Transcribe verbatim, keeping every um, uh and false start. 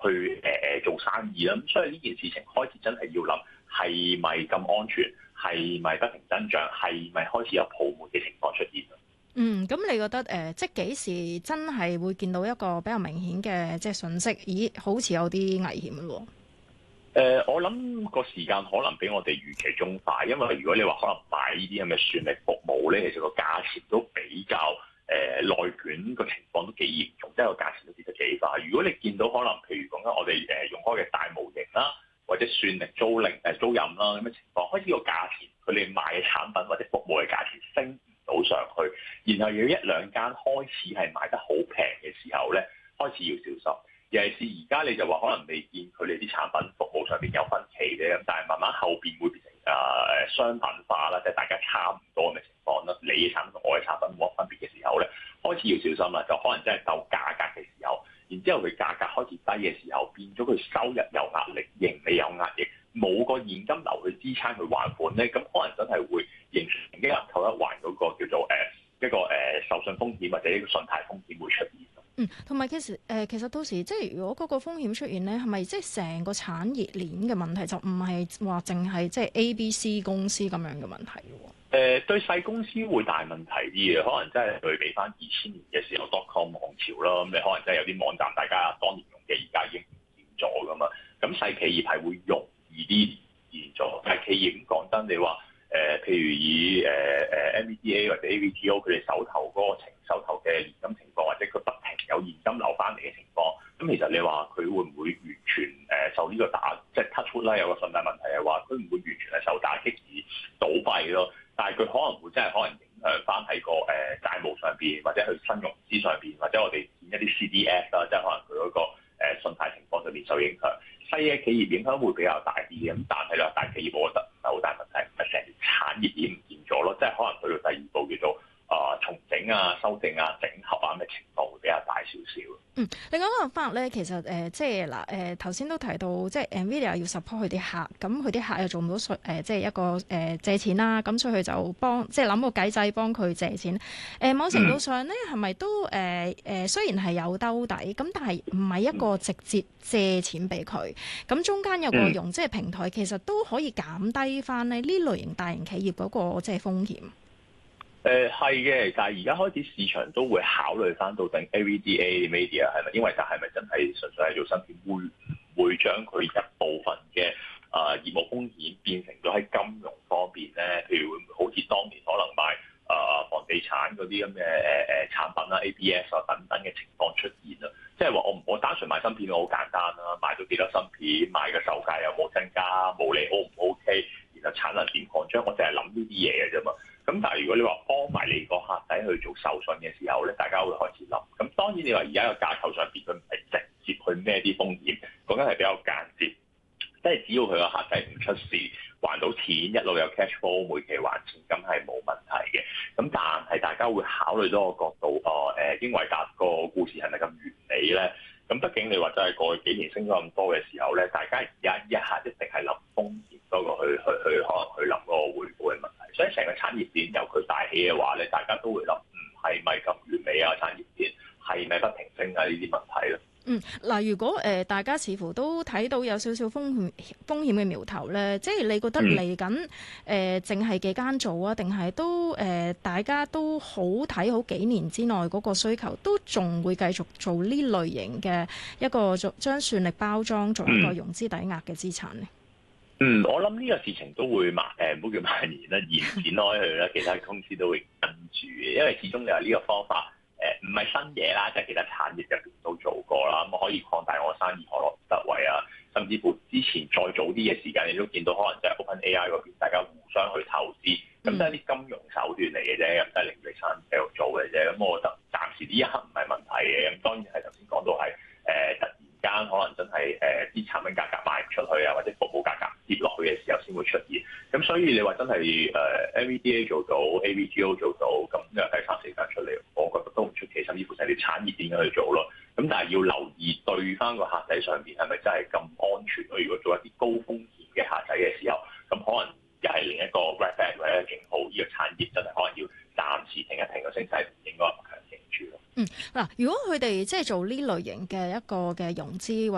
去誒誒、呃、做生意啦。咁所以呢件事情開始真係要諗係咪咁安全，係咪不停增長，係咪開始有泡沫嘅情況出現？ 嗯，咁你覺得誒、呃，即係幾時真係會見到一個比較明顯嘅即係訊息？咦，好似有啲危險咯。 誒、呃，我諗個時間可能比我哋預期中快，因為如果你話可能買呢啲咁嘅算力服務咧，其實個價錢都比較誒、呃、內卷個情況都幾嚴重，即係個價錢都跌得幾快。如果你見到可能譬如講緊我哋誒用開嘅大模型啦，或者算力租賃誒租賃啦咁嘅情況，開始個價錢佢哋賣嘅產品或者服務嘅價錢升唔到上去，然後有一兩間開始係賣得好平嘅時候咧，開始要小心。尤其是而家你就話可能未見佢哋啲產品服務上邊有分歧嘅，咁但係慢慢後邊會變成誒商品化啦，即係大家差唔多咁嘅情況啦。你嘅產品同我嘅產品冇乜分別嘅時候咧，開始要小心啦，就可能真係鬥價格嘅時候，然之後佢價格開始低嘅時候，變咗佢收入有壓力，盈利有壓力，冇個現金流去支撐去還款咧，咁可能真係會形成一環扣一環嗰個叫做誒、呃、一個誒、呃、受信風險或者一個信貸風險會出現。 嗯，同埋其實誒、呃，其實到時即係如果嗰個風險出現咧，係咪即係成個產業鏈嘅問題，就唔係話淨係即係 A、B、C 公司咁樣嘅問題咯？誒、 呃，對細公司會大問題啲嘅，可能真係對比翻二千年嘅時候 dot com 網潮啦，咁你可能真係有啲網站大家當年用嘅，而家已經唔見咗噶嘛。咁細企業係會容易啲現咗，但係企業咁講真，你話誒、呃，譬如以誒誒、呃、M B D A 或者 A V G O 佢哋手頭嗰個情手頭嘅現金情況，或者佢不停有現金流翻嚟嘅情況，咁其實你話佢會唔會完全誒受呢個打，即係 touch wood 啦，有個信貸問題係話佢唔會完全係受打擊而倒閉咯，但係佢可能會真係可能影響翻喺個誒債務上邊，或者佢新融資上邊，或者我哋見一啲 C D S 啦，即係可能佢嗰個誒信貸情況上邊受影響。細嘅企業影響會比較大啲嘅，咁但係咧大企業我覺得唔係好大問題，唔係成條產業鏈唔見咗咯，即係可能去到第二步叫做啊、呃、重整啊、修正啊、整合啊嘅情況會比較大少少。 嗯，另外一個法咧，其實誒、呃、即係嗱誒頭先都提到，即係 Nvidia 要 support 佢啲客，咁佢啲客又做唔到誒、呃、即係一個誒、呃、借錢啦，咁所以佢就幫即係諗個計仔幫佢借錢。誒、呃、某程度上咧，係咪都誒誒、呃呃、雖然係有兜底，咁但係唔係一個直接借錢俾佢，咁中間有個融資嘅平台，其實都可以減低翻咧呢類型大型企業嗰、那個即係風險。 誒係嘅，但係而家開始市場都會考慮翻到底 A V D A media 係咪，因為就係咪真係純粹係做芯片，會唔會將佢一部分嘅啊、呃、業務風險變成咗喺金融方面咧？譬如會唔會好似當年可能賣啊、呃、房地產嗰啲咁嘅誒誒產品啦、A B S 啊等等嘅情況出現啦？即係話我唔我單純賣芯片好簡單啦，賣到幾多芯片，賣嘅售價有冇增加，毛利 O 唔 OK，然後產能點擴張，我淨係諗呢啲嘢嘅啫嘛。咁但係如果你話幫埋你個客仔去做授信嘅時候咧，大家會開始諗。咁當然你話而家個架構上邊佢唔係直接去孭啲風險，講緊係比較間接，即係只要佢個客仔唔出事，還到錢，一路有 cash flow，每期還錢，咁係冇問題嘅。咁但係大家會考慮多個角度，哦誒，英偉達個故事係咪咁完美咧？咁畢竟你話真係過去幾年升咗咁多嘅時候咧，大家而家一下一定係諗風險多過去去去可能去諗個回報嘅問題。所以成個產業鏈由佢帶起嘅話咧，大家都會諗，唔係咪咁完美啊？產業鏈係咪不停升啊？呢啲問題咧。 嗯，嗱，如果誒、呃、大家似乎都睇到有少少風險風險嘅苗頭咧，即係你覺得嚟緊誒淨係幾間做啊，定係都誒、呃、大家都好睇好幾年之內嗰個需求，都仲會繼續做呢類型嘅一個做將算力包裝做一個融資抵押嘅資產咧？ 嗯，我諗呢個事情都會蔓誒唔好叫蔓延啦，延展開去啦，其他公司都會跟住嘅，因為始終你話呢個方法。誒唔係新嘢啦，即係其他產業入邊都做過啦，咁可以擴大我生意何樂而不為啊！甚至乎之前再早啲嘅時間，你都見到可能就係 OpenAI 嗰邊大家互相去投資，咁都係啲金融手段嚟嘅啫，咁都係零零散繼續做嘅啫。咁我覺得暫時呢一刻唔係問題嘅。咁當然係頭先講到係誒、呃、突然間可能真係誒啲產品價格賣唔出去啊，或者服務價格跌落去嘅時候先會出現。咁所以你話真係誒 N V D A 做到 A V G O 做到，咁又第三四間出嚟，我覺得都唔出奇，甚至乎成條產業點樣去做咯。咁但係要留意對翻個客仔上邊係咪真係咁安全咯？如果做一啲高風險嘅客仔嘅時候，咁可能又係另一個 red flag 或者警號，呢個產業真係可能要暫時停一停個升勢，唔應該咁強勁住咯。 嗯，嗱，如果佢哋即係做呢類型嘅一個嘅融資。